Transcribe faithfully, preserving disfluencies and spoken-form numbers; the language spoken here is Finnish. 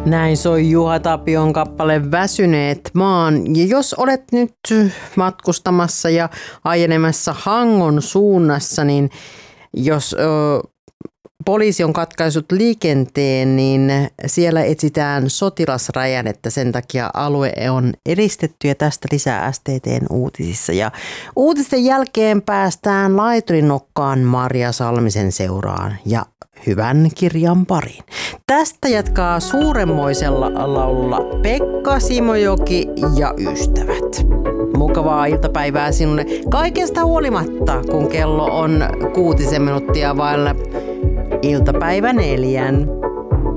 Näin soi Juha Tapion kappale Väsyneet maan. Ja jos olet nyt matkustamassa ja ajelemassa Hangon suunnassa, niin jos ö, poliisi on katkaisut liikenteen, niin siellä etsitään sotilasräjähdettä. Sen takia alue on eristetty ja tästä lisää S T T:n uutisissa. Ja uutisten jälkeen päästään laiturinokkaan Marja Salmisen seuraan ja hyvän kirjan pariin. Tästä jatkaa suuremmoisella laululla Pekka Simojoki ja ystävät. Mukavaa iltapäivää sinulle kaikesta huolimatta, kun kello on kuutisen minuuttia vailla iltapäivä neljän.